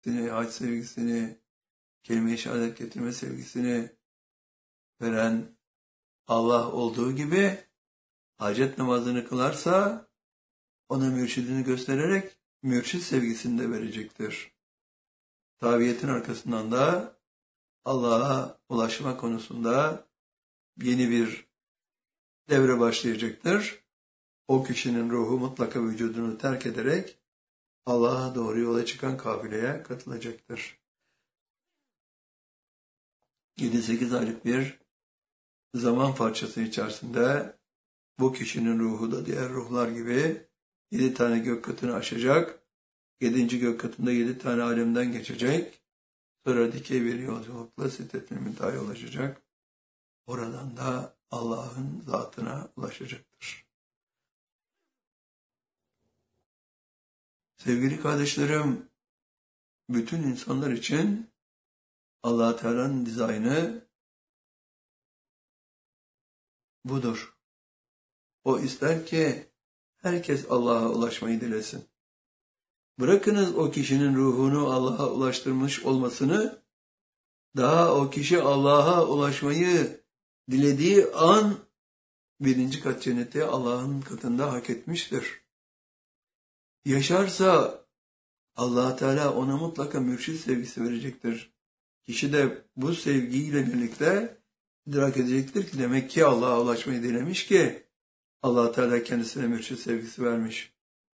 hac sevgisini, kelime-i şehadet getirme sevgisini veren Allah olduğu gibi hacet namazını kılarsa ona mürşidini göstererek mürşid sevgisini de verecektir. Tabiyetin arkasından da Allah'a ulaşma konusunda yeni bir devre başlayacaktır. O kişinin ruhu mutlaka vücudunu terk ederek Allah'a doğru yola çıkan kafileye katılacaktır. 7-8 aylık bir zaman parçası içerisinde bu kişinin ruhu da diğer ruhlar gibi 7 tane gök katını aşacak. 7. gök katında 7 tane alemden geçecek. Sonra dikey bir yolculukla Sidret-i Münteha'ya ulaşacak. Oradan da Allah'ın zatına ulaşacaktır. Sevgili kardeşlerim, bütün insanlar için Allah Teala'nın dizaynı budur. O ister ki herkes Allah'a ulaşmayı dilesin. Bırakınız o kişinin ruhunu Allah'a ulaştırmış olmasını, daha o kişi Allah'a ulaşmayı dilediği an 1. kat cenneti Allah'ın katında hak etmiştir. Yaşarsa Allah Teala ona mutlaka mürşid sevgisi verecektir. Kişi de bu sevgiyle birlikte idrak edecektir ki demek ki Allah'a ulaşmayı dilemiş ki Allah Teala kendisine mürşid sevgisi vermiş.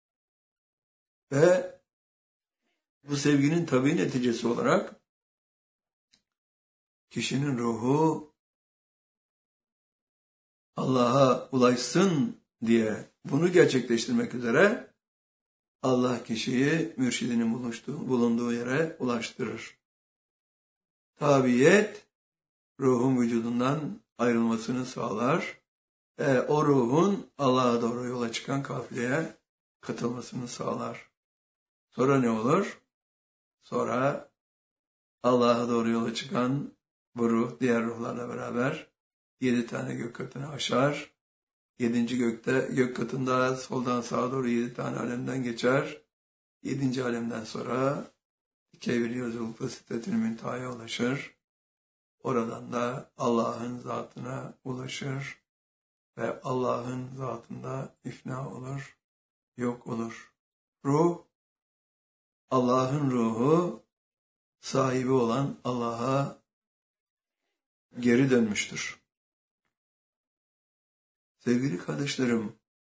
Ve bu sevginin tabii neticesi olarak kişinin ruhu Allah'a ulaşsın diye bunu gerçekleştirmek üzere Allah kişiyi mürşidinin bulunduğu yere ulaştırır. Tabiyet ruhun vücudundan ayrılmasını sağlar ve o ruhun Allah'a doğru yola çıkan kafileye katılmasını sağlar. Sonra ne olur? Sonra Allah'a doğru yola çıkan bu ruh diğer ruhlarla beraber 7 tane gök katını aşar. 7. gök katında soldan sağa doğru 7 tane alemden geçer. 7. alemden sonra dikey bir yolculukla Sidret-i Münteha'ya ulaşır. Oradan da Allah'ın zatına ulaşır ve Allah'ın zatında ifna olur, yok olur. Ruh, Allah'ın ruhu, sahibi olan Allah'a geri dönmüştür. Sevgili kardeşlerim,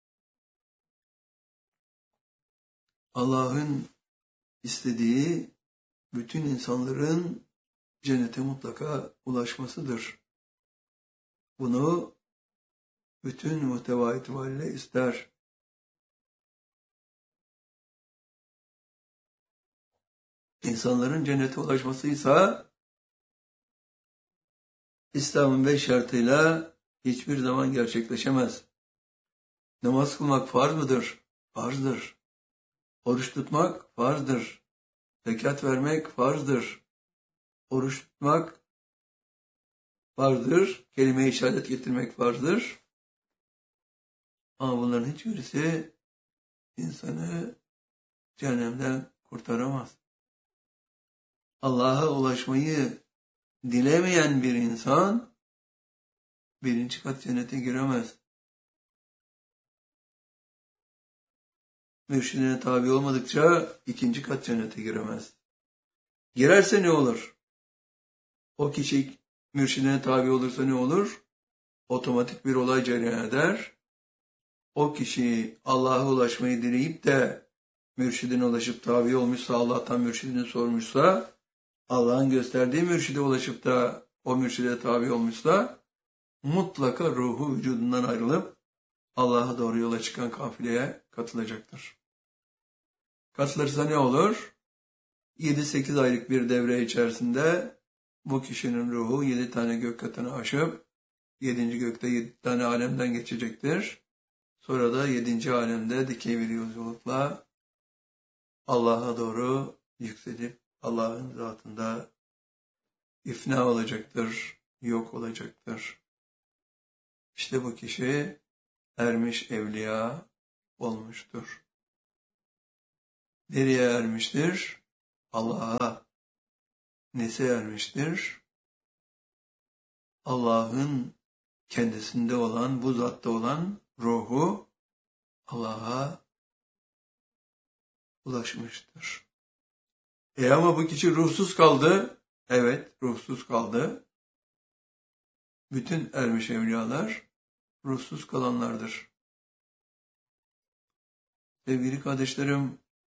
Allah'ın istediği bütün insanların cennete mutlaka ulaşmasıdır. Bunu bütün muhteva itibariyle ister. İnsanların cennete ulaşmasıysa İslam'ın 5 şartıyla hiçbir zaman gerçekleşemez. Namaz kılmak farz mıdır? Farzdır. Oruç tutmak farzdır. Zekat vermek farzdır. Oruç tutmak farzdır. Kelime-i şehadet getirmek farzdır. Ama bunların hiçbirisi insanı cehennemden kurtaramaz. Allah'a ulaşmayı dilemeyen bir insan 1. kat cennete giremez. Mürşidine tabi olmadıkça 2. kat cennete giremez. Girerse ne olur? O kişi mürşidine tabi olursa ne olur? Otomatik bir olay cereyan eder. O kişi Allah'a ulaşmayı dileyip de mürşidine ulaşıp tabi olmuşsa, Allah'tan mürşidini sormuşsa, Allah'ın gösterdiği mürşide ulaşıp da o mürşide tabi olmuşsa, mutlaka ruhu vücudundan ayrılıp Allah'a doğru yola çıkan kafileye katılacaktır. Katılırsa ne olur? 7-8 aylık bir devre içerisinde bu kişinin ruhu 7 tane gök katını aşıp 7. gökte 7 tane alemden geçecektir. Sonra da 7. alemde dikey bir yolculukla Allah'a doğru yükselip Allah'ın zatında ifna olacaktır, yok olacaktır. İşte bu kişi ermiş evliya olmuştur. Nereye ermiştir? Allah'a nesi ermiştir? Allah'ın kendisinde olan, bu zatta olan ruhu Allah'a ulaşmıştır. Ama bu kişi ruhsuz kaldı. Evet, ruhsuz kaldı. Bütün ermiş evliyalar ruhsuz kalanlardır. Sevgili kardeşlerim,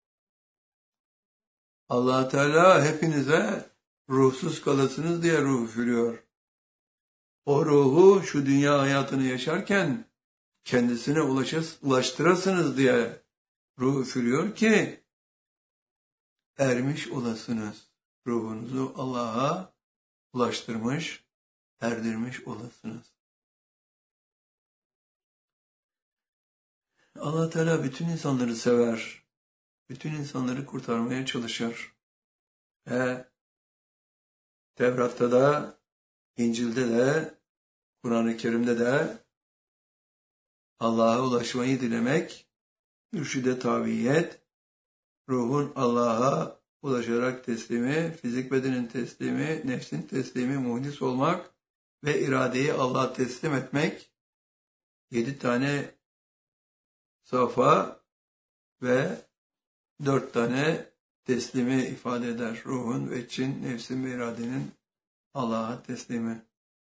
Allah Teala hepinize ruhsuz kalasınız diye ruh üfürüyor. O ruhu şu dünya hayatını yaşarken kendisine ulaştırasınız diye ruh üfürüyor ki ermiş olasınız. Ruhunuzu Allah'a ulaştırmış, erdirmiş olasınız. Allah Teala bütün insanları sever. Bütün insanları kurtarmaya çalışır. Tevrat'ta da, İncil'de de, Kur'an-ı Kerim'de de Allah'a ulaşmayı dilemek, mürşide tabiyet, ruhun Allah'a ulaşarak teslimi, fizik bedenin teslimi, nefsin teslimi, muhlis olmak ve iradeyi Allah'a teslim etmek, 7 tane safa ve 4 tane teslimi ifade eder. Ruhun, veçin, nefsin ve iradenin Allah'a teslimi.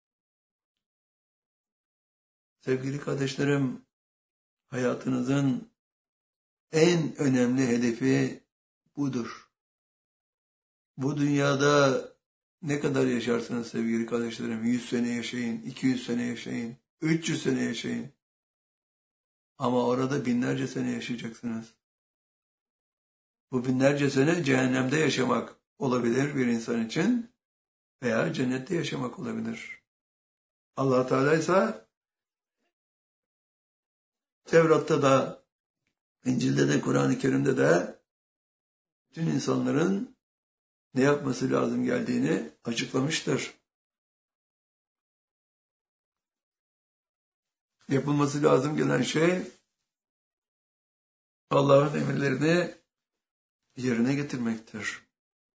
Sevgili kardeşlerim, hayatınızın en önemli hedefi budur. Bu dünyada ne kadar yaşarsınız sevgili kardeşlerim? 100 sene yaşayın, 200 sene yaşayın, 300 sene yaşayın. Ama orada binlerce sene yaşayacaksınız. Bu binlerce sene cehennemde yaşamak olabilir bir insan için veya cennette yaşamak olabilir. Allah Teala ise Tevrat'ta da, İncil'de de, Kur'an-ı Kerim'de de bütün insanların ne yapması lazım geldiğini açıklamıştır. Yapılması lazım gelen şey Allah'ın emirlerini yerine getirmektir.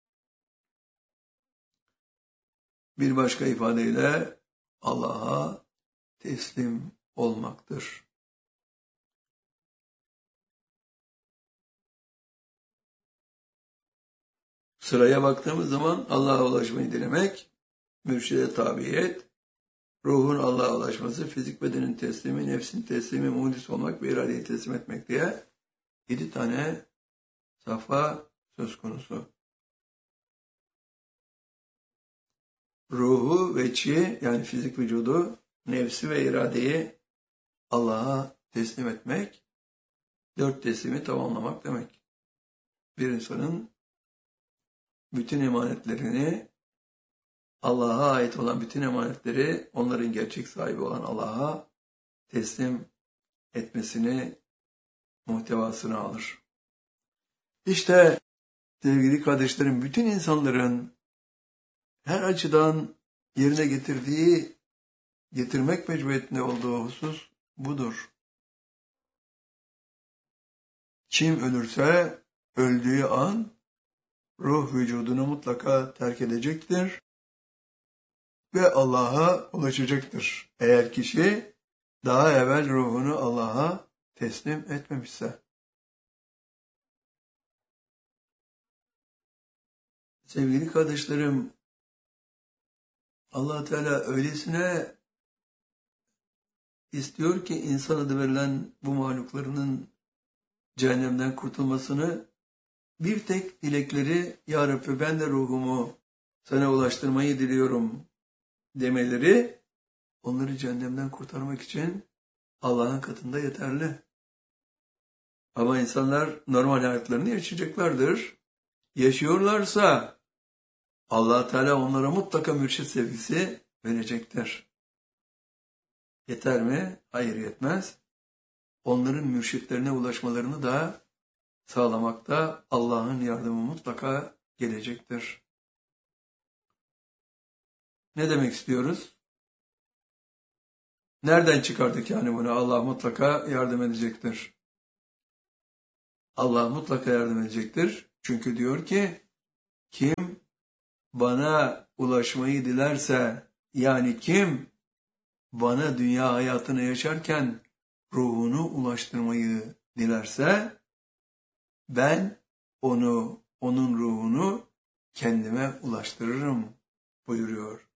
Bir başka ifadeyle Allah'a teslim olmaktır. Sıraya baktığımız zaman Allah'a ulaşmayı dilemek, mürşide tabiyet, ruhun Allah'a ulaşması, fizik bedenin teslimi, nefsin teslimi, muhlis olmak ve iradeyi teslim etmek diye 7 tane safha söz konusu. Ruhu ve çi, yani fizik vücudu, nefsi ve iradeyi Allah'a teslim etmek, 4 teslimi tamamlamak demek. Bir insanın bütün emanetlerini, Allah'a ait olan bütün emanetleri, onların gerçek sahibi olan Allah'a teslim etmesini, muhtevasını alır. İşte sevgili kardeşlerim, bütün insanların her açıdan yerine getirmek mecburiyetinde olduğu husus budur. Kim ölürse öldüğü an ruh vücudunu mutlaka terk edecektir ve Allah'a ulaşacaktır. Eğer kişi daha evvel ruhunu Allah'a teslim etmemişse. Sevgili kardeşlerim, Allah Teala öylesine istiyor ki insan adı verilen bu mahluklarının cehennemden kurtulmasını, bir tek dilekleri Ya Rabbi ben de ruhumu sana ulaştırmayı diliyorum demeleri, onları cehennemden kurtarmak için Allah'ın katında yeterli. Ama insanlar normal hayatlarını yaşayacaklardır. Yaşıyorlarsa Allah Teala onlara mutlaka mürşit sevgisi verecektir. Yeter mi? Hayır, yetmez. Onların mürşitlerine ulaşmalarını da sağlamakta Allah'ın yardımı mutlaka gelecektir. Ne demek istiyoruz? Nereden çıkardık yani bunu? Allah mutlaka yardım edecektir. Allah mutlaka yardım edecektir. Çünkü diyor ki Kim bana ulaşmayı dilerse, yani kim bana dünya hayatını yaşarken ruhunu ulaştırmayı dilerse, ben onun ruhunu kendime ulaştırırım buyuruyor.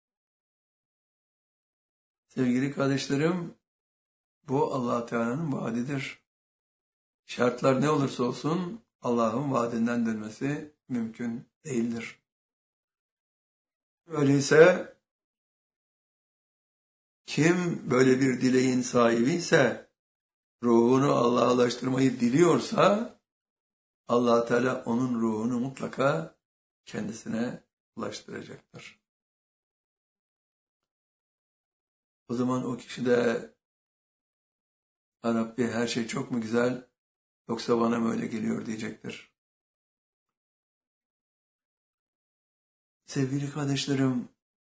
Sevgili kardeşlerim, bu Allah Teala'nın vaadidir. Şartlar ne olursa olsun Allah'ın vaadinden dönmesi mümkün değildir. Öyleyse kim böyle bir dileğin sahibi ise, ruhunu Allah'a ulaştırmayı diliyorsa, Allah Teala onun ruhunu mutlaka kendisine ulaştıracaktır. O zaman o kişi de, "Ya Rabbi, her şey çok mu güzel, yoksa bana mı öyle geliyor?" diyecektir. Sevgili kardeşlerim,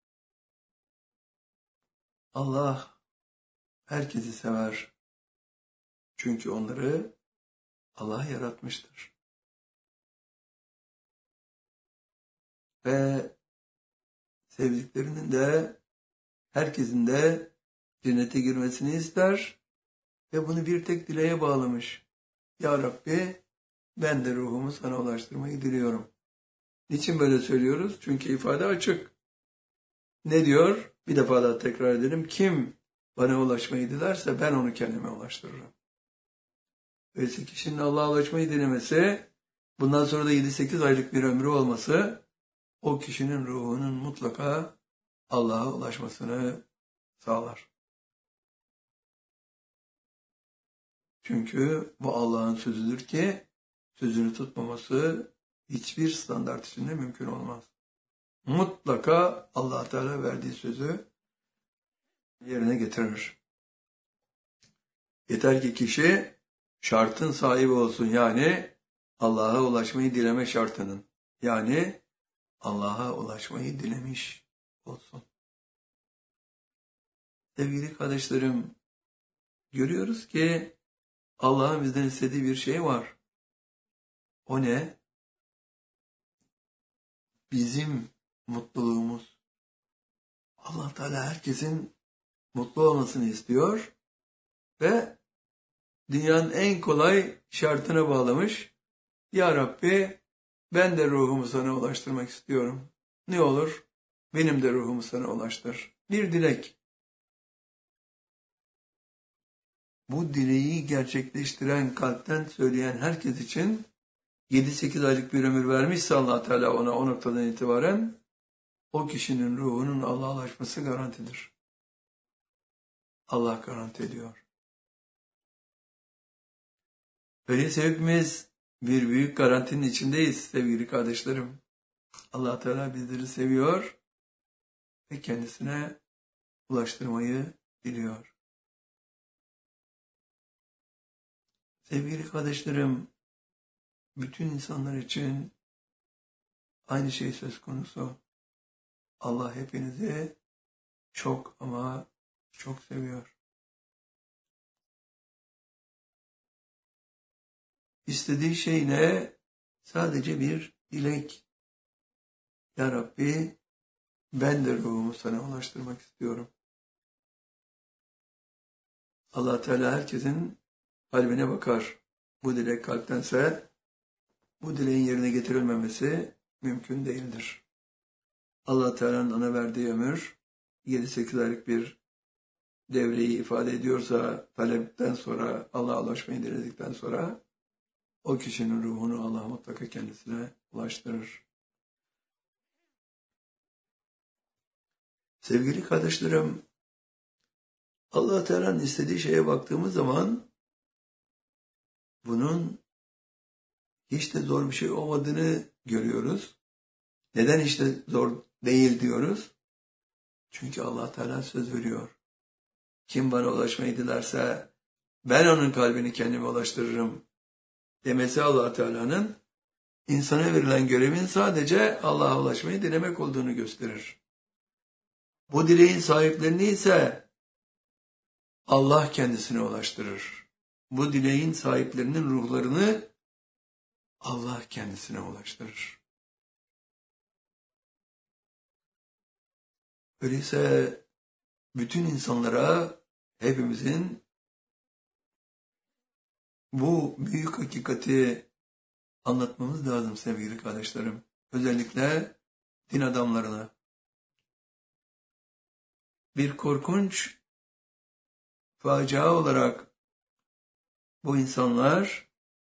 Allah herkesi sever. Çünkü onları Allah yaratmıştır. Ve sevdiklerinin de, herkesin de cennete girmesini ister ve bunu bir tek dileğe bağlamış. "Ya Rabbi, ben de ruhumu sana ulaştırmayı diliyorum." Niçin böyle söylüyoruz? Çünkü ifade açık. Ne diyor? Bir defa daha tekrar edelim. Kim bana ulaşmayı dilerse ben onu kendime ulaştırırım. Öyleyse kişinin Allah'a ulaşmayı dilemesi, bundan sonra da 7-8 aylık bir ömrü olması, o kişinin ruhunun mutlaka Allah'a ulaşmasını sağlar. Çünkü bu Allah'ın sözüdür ki, sözünü tutmaması hiçbir standart içinde mümkün olmaz. Mutlaka Allah Teala verdiği sözü yerine getirir. Yeter ki kişi şartın sahibi olsun, yani Allah'a ulaşmayı dileme şartının, yani Allah'a ulaşmayı dilemiş olsun. Sevgili kardeşlerim, görüyoruz ki Allah'ın bizden istediği bir şey var. O ne? Bizim mutluluğumuz. Allah Teala herkesin mutlu olmasını istiyor ve dünyanın en kolay şartına bağlamış. "Ya Rabbi, ben de ruhumu sana ulaştırmak istiyorum. Ne olur? Benim de ruhumu sana ulaştır." Bir dilek. Bu dileği gerçekleştiren, kalpten söyleyen herkes için 7-8 aylık bir ömür vermişse Allah Teala ona o noktadan itibaren, o kişinin ruhunun Allah'a ulaşması garantidir. Allah garanti ediyor. Öyleyse hepimiz bir büyük garantinin içindeyiz sevgili kardeşlerim. Allah Teala bizleri seviyor ve kendisine ulaştırmayı diliyor. Sevgili kardeşlerim, bütün insanlar için aynı şey söz konusu. Allah hepinizi çok ama çok seviyor. İstediği şey ne? Sadece bir dilek. "Ya Rabbi, ben de ruhumu sana ulaştırmak istiyorum." Allah Teala herkesin kalbine bakar. Bu dilek kalptense, bu dileğin yerine getirilmemesi mümkün değildir. Allah Teala'nın ona verdiği ömür 7-8 aylık bir devreyi ifade ediyorsa, talepten sonra, Allah'a ulaşmayı diledikten sonra, o kişinin ruhunu Allah mutlaka kendisine ulaştırır. Sevgili kardeşlerim, Allah Teala'nın istediği şeye baktığımız zaman bunun hiç de zor bir şey olmadığını görüyoruz. Neden hiç de zor değil diyoruz? Çünkü Allah Teala söz veriyor. Kim bana ulaşmayı dilerse ben onun kalbini kendime ulaştırırım demesi, Allah Teala'nın insana verilen görevin sadece Allah'a ulaşmayı dilemek olduğunu gösterir. Bu dileğin sahiplerini ise Allah kendisine ulaştırır. Bu dileğin sahiplerinin ruhlarını Allah kendisine ulaştırır. Öyleyse bütün insanlara, hepimizin bu büyük hakikati anlatmamız lazım sevgili kardeşlerim. Özellikle din adamlarına. Bir korkunç facia olarak bu insanlar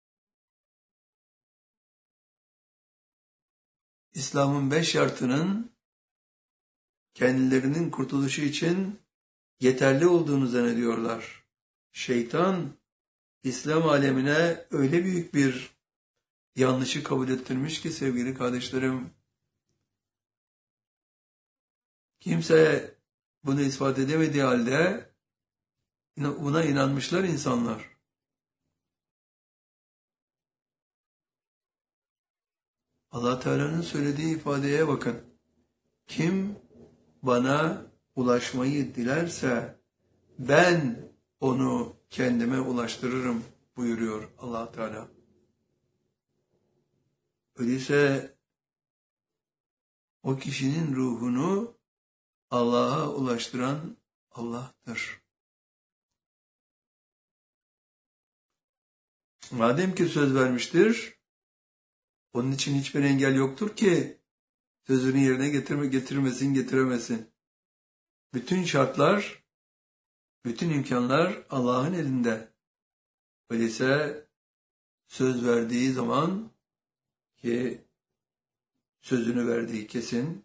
İslam'ın 5 şartının kendilerinin kurtuluşu için yeterli olduğunu zannediyorlar. Şeytan İslam alemine öyle büyük bir yanlışı kabul ettirmiş ki sevgili kardeşlerim, kimse bunu ispat edemediği halde buna inanmışlar insanlar. Allah Teala'nın söylediği ifadeye bakın. Kim bana ulaşmayı dilerse ben onu kendime ulaştırırım buyuruyor Allah Teala. Öyleyse o kişinin ruhunu Allah'a ulaştıran Allah'tır. Madem ki söz vermiştir, onun için hiçbir engel yoktur ki sözünü yerine getiremesin. Bütün şartlar, bütün imkanlar Allah'ın elinde. Öyleyse söz verdiği zaman ki sözünü verdiği kesin,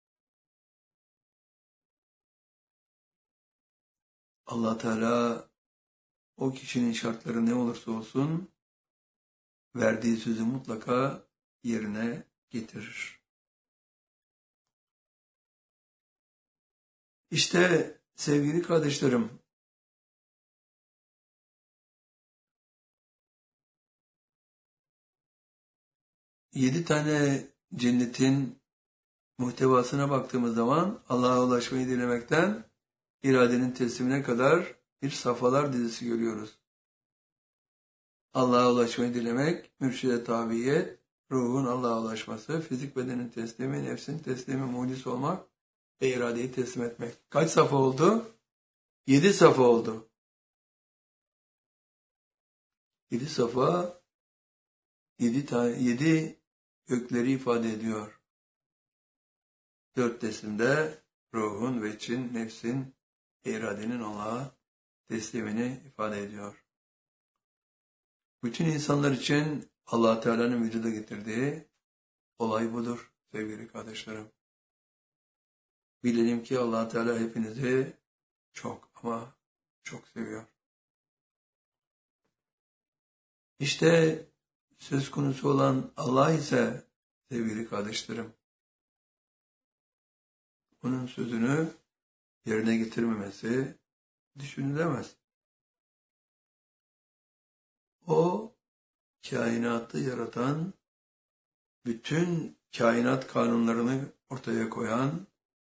Allah Teala o kişinin şartları ne olursa olsun verdiği sözü mutlaka yerine getirir. İşte sevgili kardeşlerim, yedi tane cennetin muhtevasına baktığımız zaman Allah'a ulaşmayı dilemekten iradenin teslimine kadar bir safhalar dizisi görüyoruz. Allah'a ulaşmayı dilemek, mürşide tabiyet, ruhun Allah'a ulaşması, fizik bedenin teslimi, nefsin teslimi, muhlis olmak ve iradeyi teslim etmek. Kaç safa oldu? 7 safa oldu. 7 safa 7 gökleri ifade ediyor. 4 teslimde ruhun, veçin, nefsin, iradenin Allah'a teslimini ifade ediyor. Bütün insanlar için Allah Teala'nın vücuda getirdiği olay budur sevgili kardeşlerim. Bilelim ki Allah Teala hepinizi çok ama çok seviyor. İşte söz konusu olan Allah ise sevgili kardeşlerim, onun sözünü yerine getirmemesi düşünülemez. O kainatı yaratan, bütün kainat kanunlarını ortaya koyan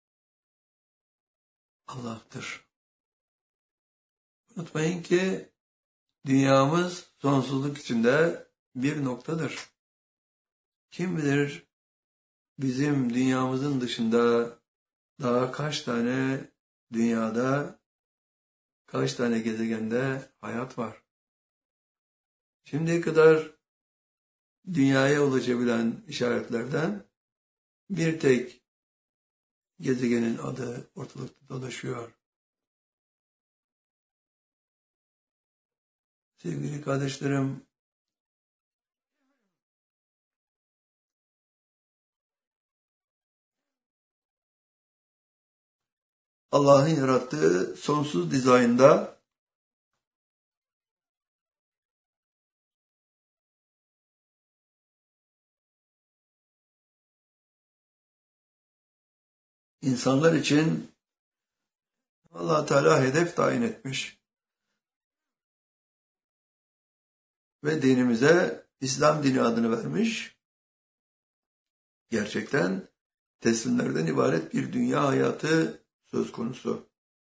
Allah'tır. Unutmayın ki dünyamız sonsuzluk içinde bir noktadır. Kim bilir bizim dünyamızın dışında daha kaç tane dünyada, kaç tane gezegende hayat var. Şimdiye kadar dünyaya ulaşabilen işaretlerden bir tek gezegenin adı ortalıkta dolaşıyor. Sevgili kardeşlerim, Allah'ın yarattığı sonsuz dizaynda insanlar için Allah Teala hedef tayin etmiş. Ve dinimize İslam dini adını vermiş. Gerçekten teslimlerden ibaret bir dünya hayatı söz konusu.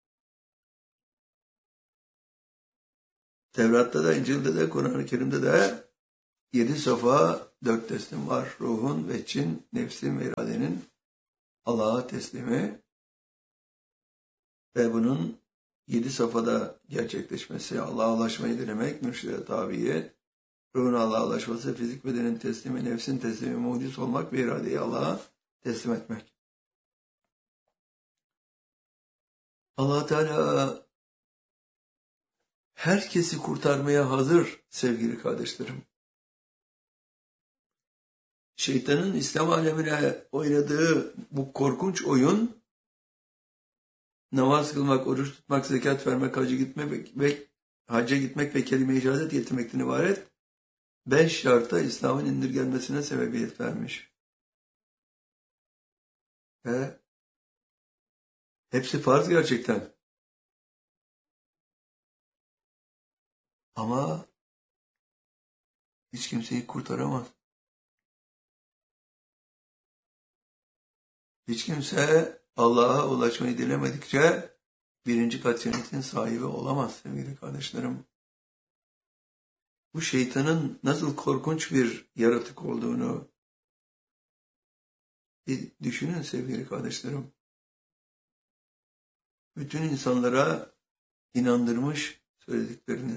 Tevrat'ta da, İncil'de de, Kur'an-ı Kerim'de de 7 safa 4 teslim var. Ruhun, veçin, nefsin ve iradenin Allah'a teslimi. Ve bunun 7 safhada gerçekleşmesi, Allah'a ulaşmayı dilemek, mürşide tabiyet, ruhun Allah'a ulaşması, fizik bedenin teslimi, nefsin teslimi, mucizat olmak ve iradeyi Allah'a teslim etmek. Allah Teala herkesi kurtarmaya hazır sevgili kardeşlerim. Şeytanın İslam alemine oynadığı bu korkunç oyun, namaz kılmak, oruç tutmak, zekat vermek, hacca gitmek ve kelime-i şehadet getirmekten ibaret 5 şartta İslam'ın indirgenmesine sebebiyet vermiş. Ve hepsi farz gerçekten. Ama hiç kimseyi kurtaramaz. Hiç kimse Allah'a ulaşmayı dilemedikçe birinci kat cennetin sahibi olamaz sevgili kardeşlerim. Bu şeytanın nasıl korkunç bir yaratık olduğunu bir düşünün sevgili kardeşlerim. Bütün insanlara inandırmış söylediklerini.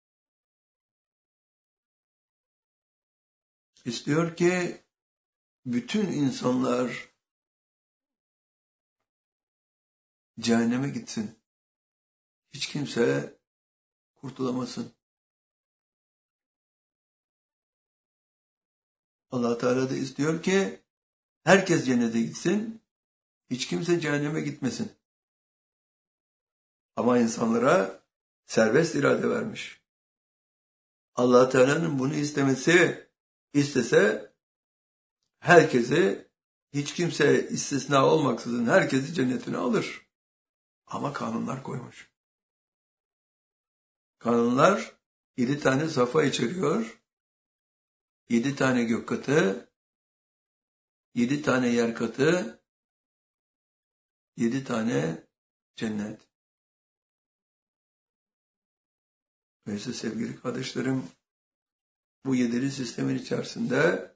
İstiyor ki bütün insanlar cehenneme gitsin. Hiç kimse kurtulamasın. Allah Teala da istiyor ki herkes cennete gitsin. Hiç kimse cehenneme gitmesin. Ama insanlara serbest irade vermiş. Allah Teala'nın bunu istese herkesi, hiç kimse istisna olmaksızın herkesi cennetine alır. Ama kanunlar koymuş. Kanunlar 7 tane safa içeriyor. 7 tane gök katı, 7 tane yer katı, 7 tane cennet. Neyse sevgili kardeşlerim, bu 7'li sistemin içerisinde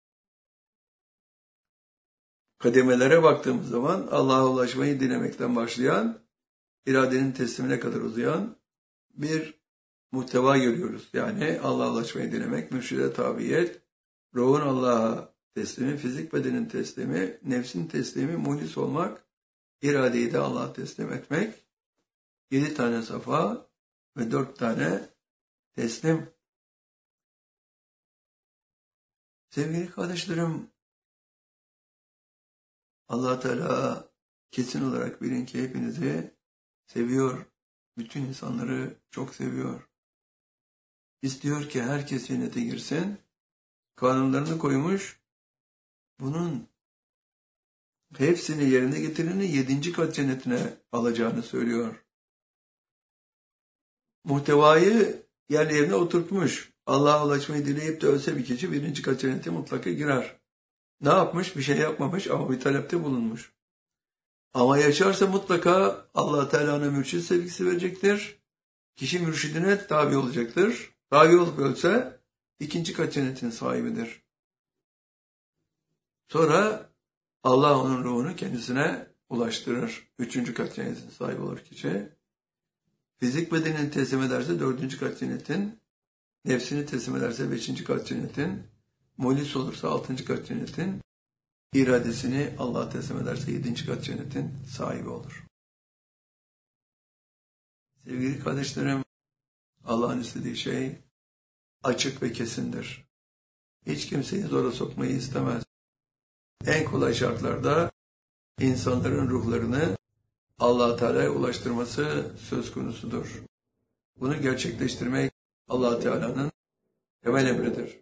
kademelere baktığımız zaman Allah'a ulaşmayı dilemekten başlayan, iradenin teslimine kadar uzayan bir muhteva görüyoruz. Yani Allah'a ulaşmayı dilemek, mürşide tabiyet, ruhun Allah'a teslimi, fizik bedenin teslimi, nefsin teslimi, muhlis olmak, iradeyi de Allah'a teslim etmek, 7 tane safa ve 4 tane teslim. Sevgili kardeşlerim, Allah Teala kesin olarak bilin ki hepinizi seviyor. Bütün insanları çok seviyor. İstiyor ki herkes cennete girsin. Kanunlarını koymuş. Bunun hepsini yerine getireni 7. kat cennetine alacağını söylüyor. Muhtevayı yerine oturtmuş. Allah'a ulaşmayı dileyip de ölse bir kişi 1. kat cennete mutlaka girer. Ne yapmış? Bir şey yapmamış ama bir talepte bulunmuş. Ama yaşarsa mutlaka Allah Teala'nın mürşid sevgisi verecektir. Kişi mürşidine tabi olacaktır. Tabi olup ölse 2. kat cennetin sahibidir. Sonra Allah onun ruhunu kendisine ulaştırır. 3. kat cennetin sahibi olur kişi. Fizik bedenini teslim ederse 4. kat cennetin, nefsini teslim ederse 5. kat cennetin, muhlis olursa 6. kat cennetin, iradesini Allah'a teslim ederse 7. kat cennetin sahibi olur. Sevgili kardeşlerim, Allah'ın istediği şey açık ve kesindir. Hiç kimseyi zora sokmayı istemez. En kolay şartlarda insanların ruhlarını Allah Teala'ya ulaştırması söz konusudur. Bunu gerçekleştirmek Allah Teala'nın temel emridir.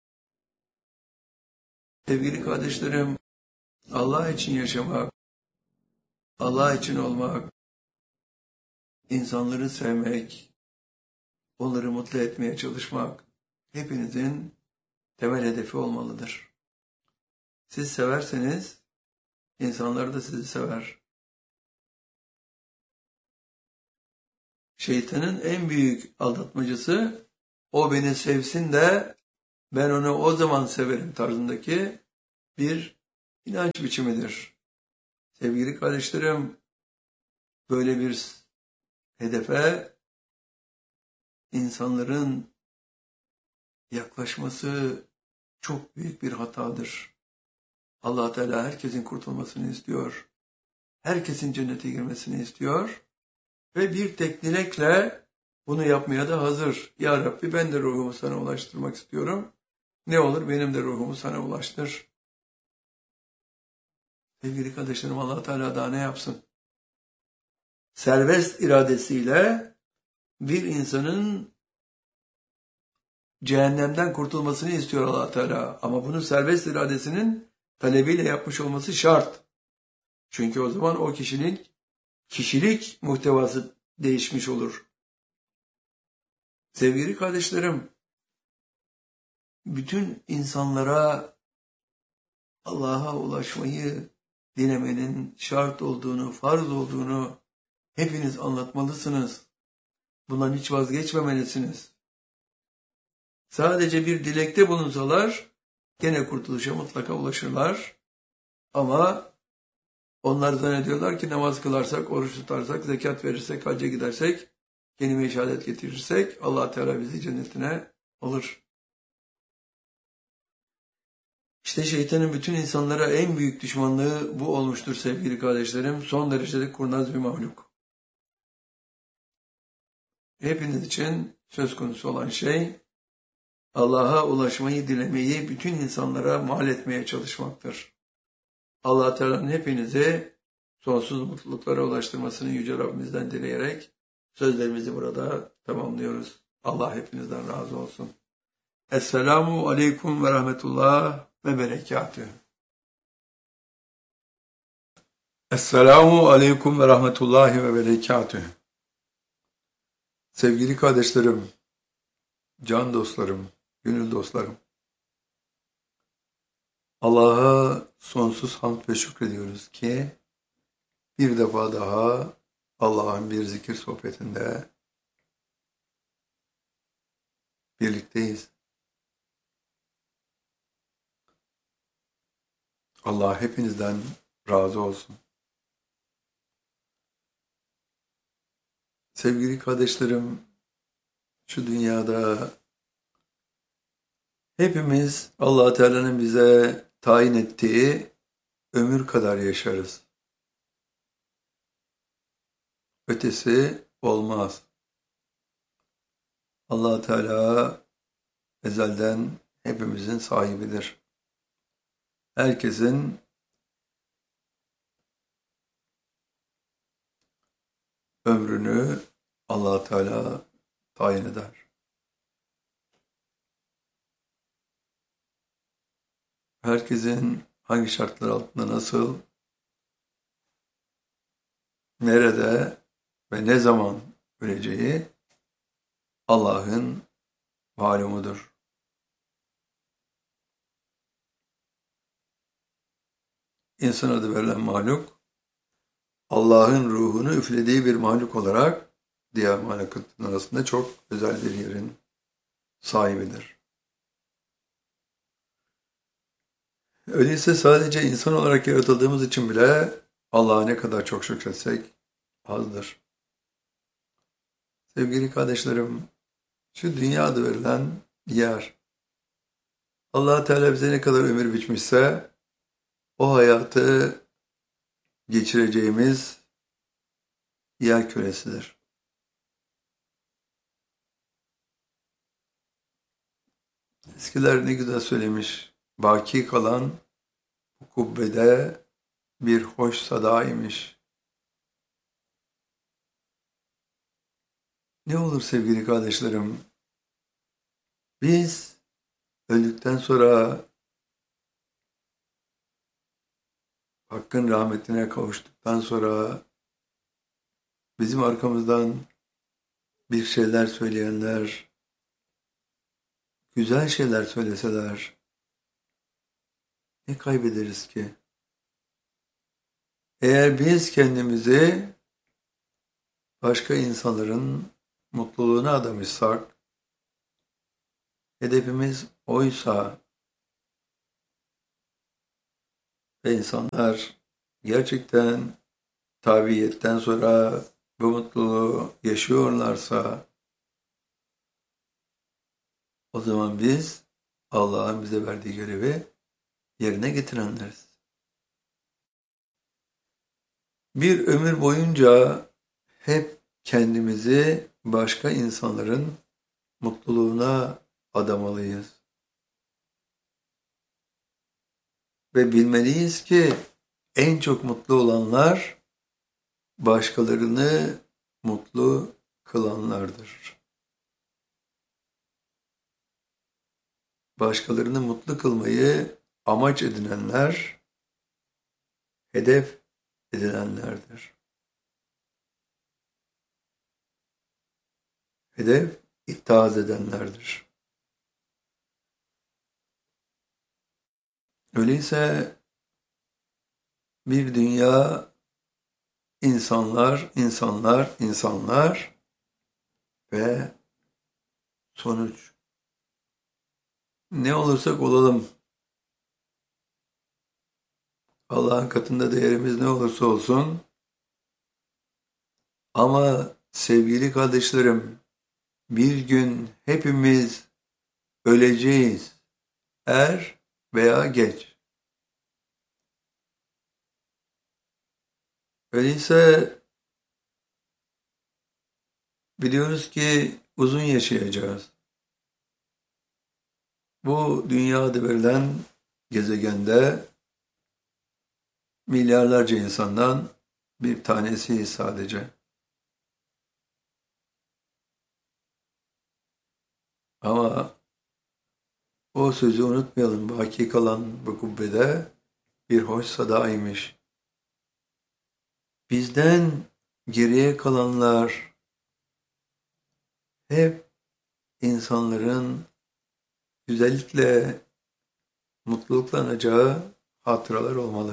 Sevgili kardeşlerim, Allah için yaşamak, Allah için olmak, insanları sevmek, onları mutlu etmeye çalışmak hepinizin temel hedefi olmalıdır. Siz severseniz insanlar da sizi sever. Şeytanın en büyük aldatmacısı o beni sevsin de ben onu o zaman severim tarzındaki bir inanç biçimidir. Sevgili kardeşlerim, böyle bir hedefe insanların yaklaşması çok büyük bir hatadır. Allah Teala herkesin kurtulmasını istiyor. Herkesin cennete girmesini istiyor. Ve bir tek dilekle bunu yapmaya da hazır. Ya Rabbi, ben de ruhumu sana ulaştırmak istiyorum. Ne olur benim de ruhumu sana ulaştır. Sevgili kardeşlerim, Allah Teala daha ne yapsın? Serbest iradesiyle bir insanın cehennemden kurtulmasını istiyor Allah Teala. Ama bunu serbest iradesinin talebiyle yapmış olması şart. Çünkü o zaman o kişinin kişilik muhtevası değişmiş olur. Sevgili kardeşlerim, bütün insanlara Allah'a ulaşmayı dilemenin şart olduğunu, farz olduğunu hepiniz anlatmalısınız. Bundan hiç vazgeçmemelisiniz. Sadece bir dilekte bulunsalar gene kurtuluşa mutlaka ulaşırlar. Ama onlar zannediyorlar ki namaz kılarsak, oruç tutarsak, zekat verirsek, hacca gidersek, kelime-i şehadet getirirsek Allah Teala bizi cennetine alır. İşte şeytanın bütün insanlara en büyük düşmanlığı bu olmuştur sevgili kardeşlerim. Son derecede kurnaz bir mahluk. Hepiniz için söz konusu olan şey Allah'a ulaşmayı dilemeyi bütün insanlara mal etmeye çalışmaktır. Allah Teala'nın hepinizi sonsuz mutluluklara ulaştırmasını Yüce Rabbimizden dileyerek sözlerimizi burada tamamlıyoruz. Allah hepinizden razı olsun. Esselamu Aleyküm ve Rahmetullah ve Berekatühü. Esselamu Aleyküm ve Rahmetullahi ve Berekatühü. Sevgili kardeşlerim, can dostlarım, gönül dostlarım, Allah'a sonsuz hamd ve şükrediyoruz ki bir defa daha Allah'ın bir zikir sohbetinde birlikteyiz. Allah hepinizden razı olsun. Sevgili kardeşlerim, şu dünyada hepimiz Allah Teala'nın bize tayin ettiği ömür kadar yaşarız. Ötesi olmaz. Allah Teala ezelden hepimizin sahibidir. Herkesin ömrünü Allah Teala tayin eder. Herkesin hangi şartlar altında nasıl, nerede ve ne zaman öleceği Allah'ın malumudur. İnsan adı verilen mahluk, Allah'ın ruhunu üflediği bir mahluk olarak diğer mahlukatın arasında çok özel bir yerin sahibidir. Öyleyse sadece insan olarak yaratıldığımız için bile Allah'a ne kadar çok şükretsek azdır. Sevgili kardeşlerim, şu dünya adı verilen yer, Allah Teala bize ne kadar ömür biçmişse o hayatı geçireceğimiz yer küresidir. Eskiler ne güzel söylemiş, baki kalan bu kubbede bir hoş sada imiş. Ne olur sevgili kardeşlerim, biz öldükten sonra Hakk'ın rahmetine kavuştuktan sonra bizim arkamızdan bir şeyler söyleyenler, güzel şeyler söyleseler ne kaybederiz ki? Eğer biz kendimizi başka insanların mutluluğuna adamışsak, hedefimiz oysa ve insanlar gerçekten tabiiyetten sonra bu mutluluğu yaşıyorlarsa o zaman biz Allah'ın bize verdiği görevi yerine getirenleriz. Bir ömür boyunca hep kendimizi başka insanların mutluluğuna adamalıyız. Ve bilmeliyiz ki en çok mutlu olanlar başkalarını mutlu kılanlardır. Başkalarını mutlu kılmayı amaç edinenler, hedef edinenlerdir. Hedef itaat edenlerdir. Öyleyse bir dünya insanlar ve sonuç. Ne olursak olalım, Allah'ın katında değerimiz ne olursa olsun, ama sevgili kardeşlerim, bir gün hepimiz öleceğiz, er veya geç. Öyleyse biliyoruz ki uzun yaşayacağız. Bu dünyada verilen gezegende milyarlarca insandan bir tanesi sadece. Ama o sözü unutmayalım. Baki kalan bu kubbede bir hoş sadaymış. Bizden geriye kalanlar hep insanların güzellikle, mutlulukla anacağı hatıralar olmalı.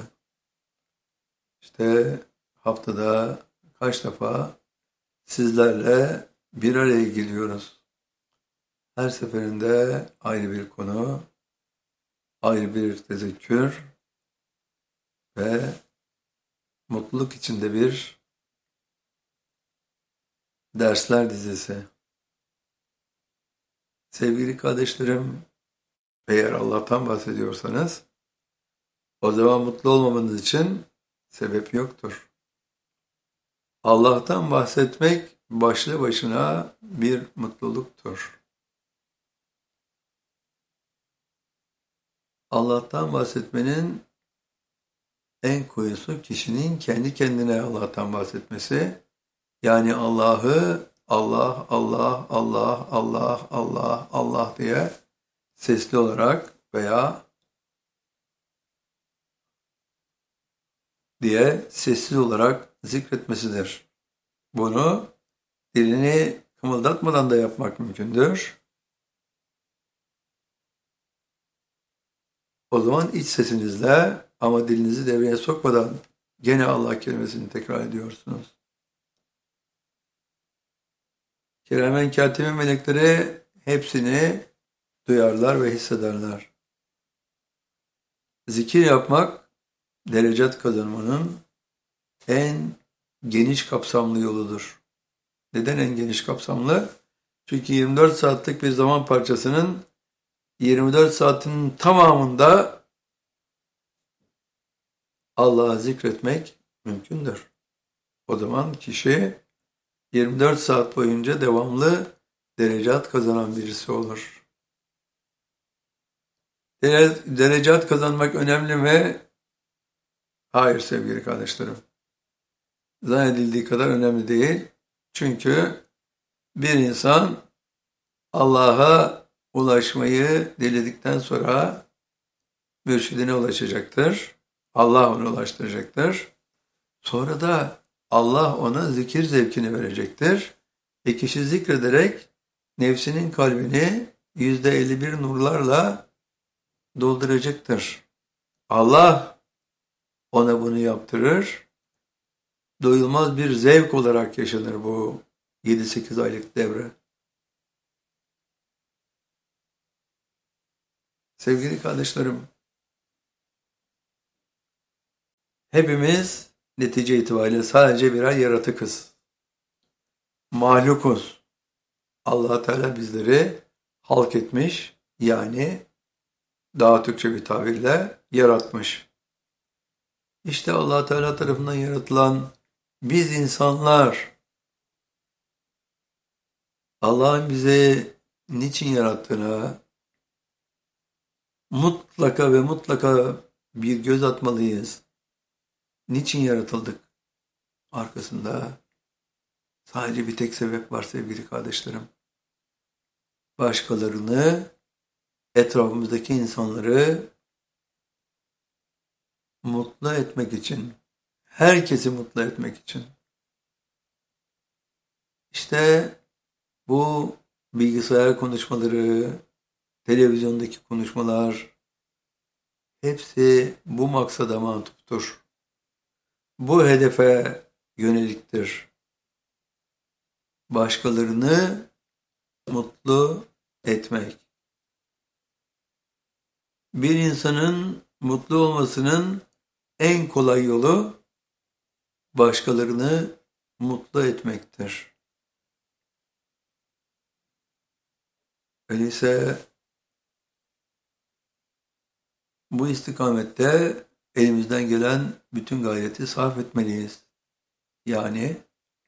İşte haftada kaç defa sizlerle bir araya geliyoruz. Her seferinde ayrı bir konu, ayrı bir tezekkür ve mutluluk içinde bir dersler dizisi. Sevgili kardeşlerim, eğer Allah'tan bahsediyorsanız, o zaman mutlu olmamanız için sebep yoktur. Allah'tan bahsetmek başlı başına bir mutluluktur. Allah'tan bahsetmenin en koyusu kişinin kendi kendine Allah'tan bahsetmesi. Yani Allah'ı Allah, Allah, Allah, Allah, Allah, Allah diye sesli olarak veya diye sessiz olarak zikretmesidir. Bunu dilini kımıldatmadan da yapmak mümkündür. O zaman iç sesinizle ama dilinizi devreye sokmadan gene Allah kelimesini tekrar ediyorsunuz. Kiramen kâtibin melekleri hepsini duyarlar ve hissederler. Zikir yapmak, derecat kazanmanın en geniş kapsamlı yoludur. Neden en geniş kapsamlı? Çünkü 24 saatlik bir zaman parçasının 24 saatinin tamamında Allah'ı zikretmek mümkündür. O zaman kişi 24 saat boyunca devamlı derecat kazanan birisi olur. Derecat kazanmak önemli mi? Hayır sevgili kardeşlerim. Zannedildiği kadar önemli değil. Çünkü bir insan Allah'a ulaşmayı diledikten sonra mürşidine ulaşacaktır. Allah onu ulaştıracaktır. Sonra da Allah ona zikir zevkini verecektir. Kişi zikrederek nefsinin kalbini %51 nurlarla dolduracaktır. Allah ona bunu yaptırır. Doyulmaz bir zevk olarak yaşanır bu 7-8 aylık devre. Sevgili kardeşlerim, hepimiz netice itibariyle sadece birer yaratıkız. Mahlukuz. Allah Teala bizleri halk etmiş, yani daha Türkçe bir tabirle yaratmış. İşte Allah Teala tarafından yaratılan biz insanlar, Allah'ın bizi niçin yarattığına mutlaka ve mutlaka bir göz atmalıyız. Niçin yaratıldık? Arkasında sadece bir tek sebep var sevgili kardeşlerim. Başkalarını, etrafımızdaki insanları mutlu etmek için, herkesi mutlu etmek için. İşte bu bilgisayar konuşmaları, televizyondaki konuşmalar hepsi bu maksada matuftur. Bu hedefe yöneliktir. Başkalarını mutlu etmek. Bir insanın mutlu olmasının en kolay yolu başkalarını mutlu etmektir. Öyleyse bu istikamette elimizden gelen bütün gayreti sarf etmeliyiz. Yani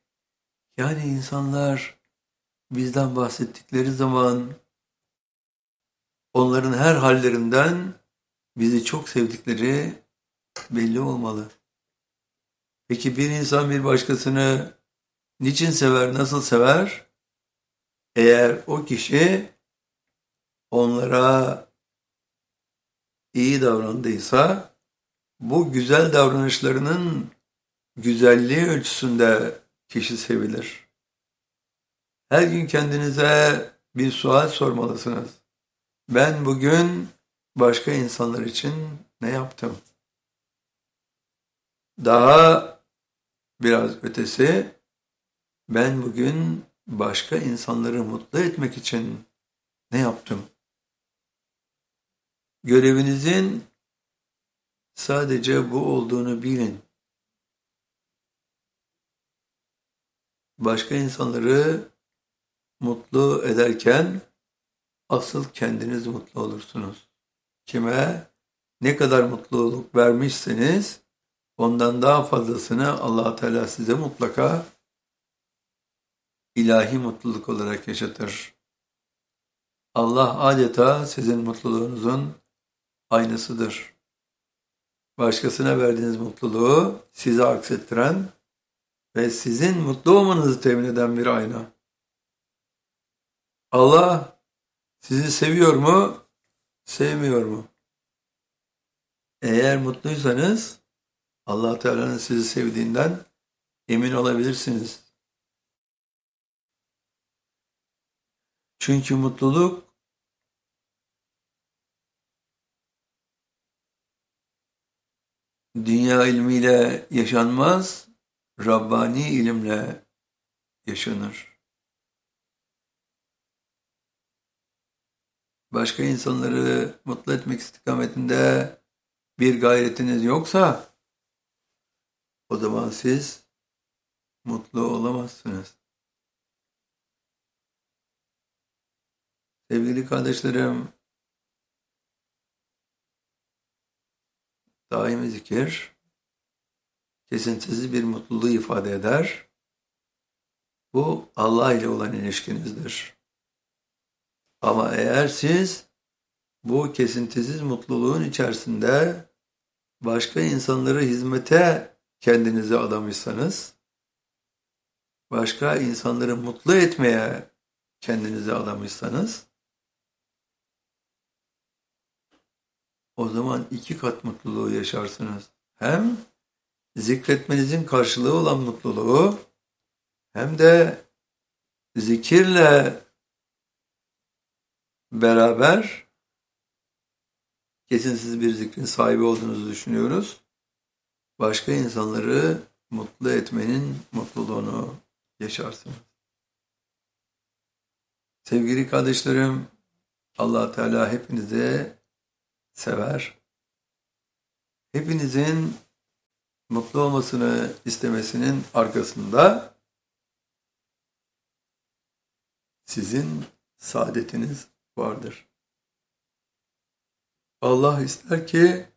insanlar bizden bahsettikleri zaman onların her hallerinden bizi çok sevdikleri belli olmalı. Peki bir insan bir başkasını niçin sever, nasıl sever? Eğer o kişi onlara iyi davrandıysa, bu güzel davranışlarının güzelliği ölçüsünde kişi sevilir. Her gün kendinize bir sual sormalısınız. Ben bugün başka insanlar için ne yaptım? Daha biraz ötesi, ben bugün başka insanları mutlu etmek için ne yaptım? Görevinizin sadece bu olduğunu bilin. Başka insanları mutlu ederken asıl kendiniz mutlu olursunuz. Kime ne kadar mutluluk vermişseniz ondan daha fazlasını Allah Teala size mutlaka ilahi mutluluk olarak yaşatır. Allah adeta sizin mutluluğunuzun aynasıdır. Başkasına verdiğiniz mutluluğu size aksettiren ve sizin mutlu olmanızı temin eden bir ayna. Allah sizi seviyor mu, sevmiyor mu? Eğer mutluysanız Allah Teala'nın sizi sevdiğinden emin olabilirsiniz. Çünkü mutluluk dünya ilmiyle yaşanmaz, Rabbani ilimle yaşanır. Başka insanları mutlu etmek istikametinde bir gayretiniz yoksa, o zaman siz mutlu olamazsınız. Sevgili kardeşlerim, daimi zikir, kesintisiz bir mutluluğu ifade eder. Bu Allah ile olan ilişkinizdir. Ama eğer siz bu kesintisiz mutluluğun içerisinde başka insanlara hizmete kendinizi adamışsanız, başka insanları mutlu etmeye kendinizi adamışsanız, o zaman 2 kat mutluluğu yaşarsınız. Hem zikretmenizin karşılığı olan mutluluğu, hem de zikirle beraber kesintisiz bir zikrin sahibi olduğunuzu düşünüyoruz. Başka insanları mutlu etmenin mutluluğunu yaşarsınız. Sevgili kardeşlerim, Allah Teala hepinizi sever. Hepinizin mutlu olmasını istemesinin arkasında sizin saadetiniz vardır. Allah ister ki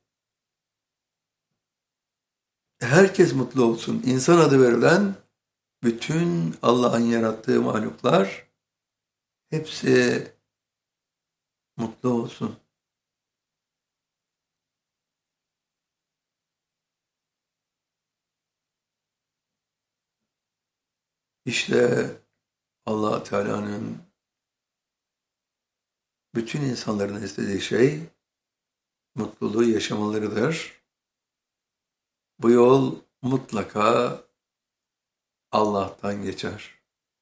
herkes mutlu olsun. İnsan adı verilen bütün Allah'ın yarattığı mahluklar hepsi mutlu olsun. İşte Allah Teala'nın bütün insanların istediği şey mutluluğu yaşamalarıdır. Bu yol mutlaka Allah'tan geçer.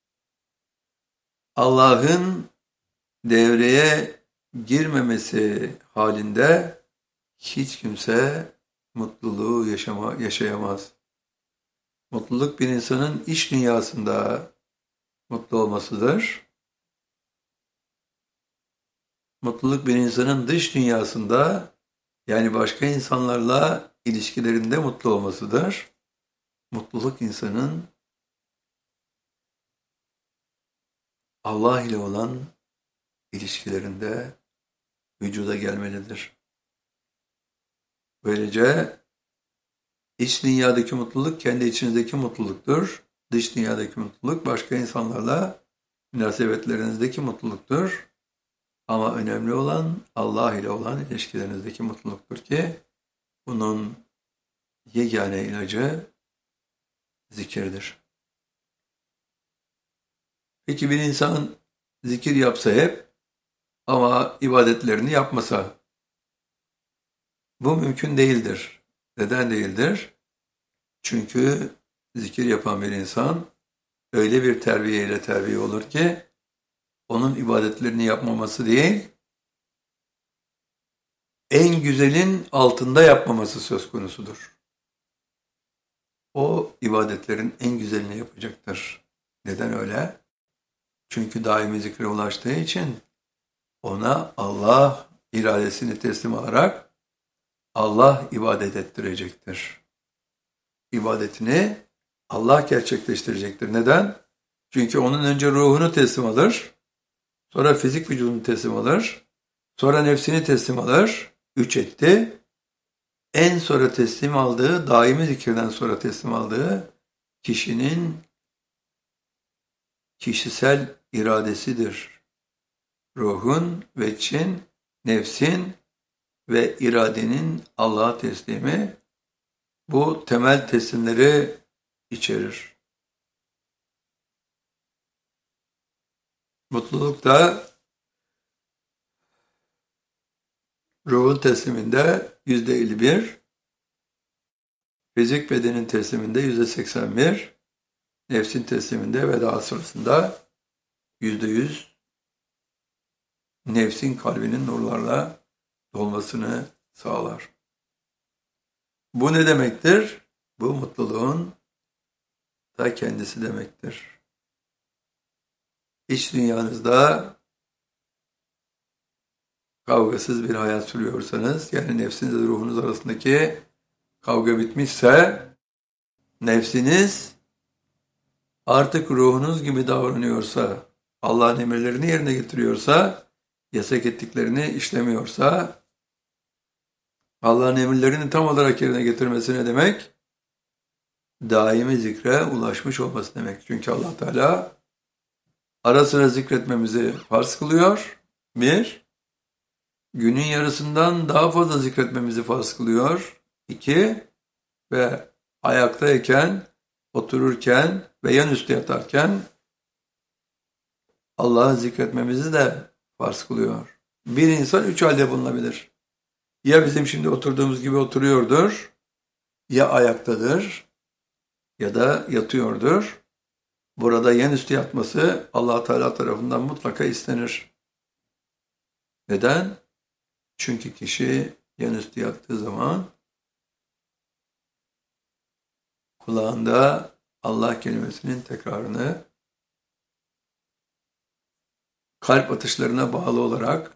Allah'ın devreye girmemesi halinde hiç kimse mutluluğu yaşayamaz. Mutluluk bir insanın iç dünyasında mutlu olmasıdır. Mutluluk bir insanın dış dünyasında, yani başka insanlarla ilişkilerinde mutlu olmasıdır. Mutluluk insanın Allah ile olan ilişkilerinde vücuda gelmelidir. Böylece iç dünyadaki mutluluk kendi içinizdeki mutluluktur. Dış dünyadaki mutluluk başka insanlarla münasebetlerinizdeki mutluluktur. Ama önemli olan Allah ile olan ilişkilerinizdeki mutluluktur ki bunun yegane ilacı zikirdir. Peki bir insan zikir yapsa hep ama ibadetlerini yapmasa, bu mümkün değildir. Neden değildir? Çünkü zikir yapan bir insan öyle bir terbiyeyle terbiye olur ki onun ibadetlerini yapmaması değil, en güzelin altında yapmaması söz konusudur. O ibadetlerin en güzelini yapacaktır. Neden öyle? Çünkü daimi zikre ulaştığı için ona Allah iradesini teslim alarak Allah ibadet ettirecektir. İbadetini Allah gerçekleştirecektir. Neden? Çünkü onun önce ruhunu teslim alır, sonra fizik vücudunu teslim alır, sonra nefsini teslim alır, 3 etti. En sonra teslim aldığı, daimi zikirden sonra teslim aldığı kişinin kişisel iradesidir. Ruhun, veçin, nefsin ve iradenin Allah'a teslimi bu temel teslimleri içerir. Mutluluk da ruhun tesliminde %51, fizik bedenin tesliminde %81, nefsin tesliminde ve daha sonrasında %100 nefsin kalbinin nurlarla dolmasını sağlar. Bu ne demektir? Bu mutluluğun da kendisi demektir. İç dünyanızda kavgasız bir hayat sürüyorsanız, yani nefsinizle ruhunuz arasındaki kavga bitmişse, nefsiniz artık ruhunuz gibi davranıyorsa, Allah'ın emirlerini yerine getiriyorsa, yasak ettiklerini işlemiyorsa, Allah'ın emirlerini tam olarak yerine getirmesi ne demek? Daimi zikre ulaşmış olması demek. Çünkü Allah Teala ara sıra zikretmemizi farz kılıyor. Bir, günün yarısından daha fazla zikretmemizi farz kılıyor. İki, ve ayaktayken, otururken ve yanüstü yatarken Allah'ı zikretmemizi de farz kılıyor. Bir insan 3 halde bulunabilir. Ya bizim şimdi oturduğumuz gibi oturuyordur, ya ayaktadır, ya da yatıyordur. Burada yanüstü yatması Allah Teala tarafından mutlaka istenir. Neden? Çünkü kişi yanüstü yattığı zaman kulağında Allah kelimesinin tekrarını kalp atışlarına bağlı olarak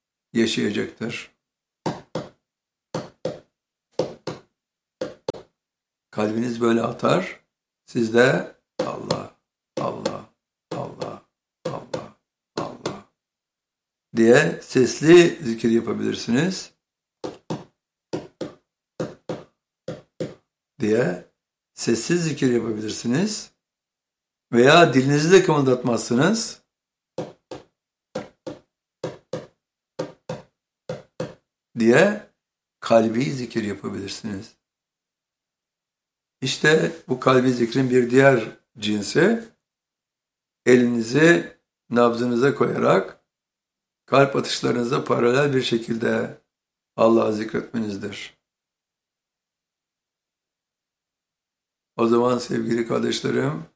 yaşayacaktır. Kalbiniz böyle atar. Siz de Allah, Allah, Allah, Allah, Allah diye sesli zikir yapabilirsiniz. Diye sessiz zikir yapabilirsiniz. Veya dilinizi de kımıldatmazsınız. Diye kalbi zikir yapabilirsiniz. İşte bu kalbi zikrin bir diğer cinsi, elinizi nabzınıza koyarak kalp atışlarınıza paralel bir şekilde Allah'ı zikretmenizdir. O zaman sevgili kardeşlerim,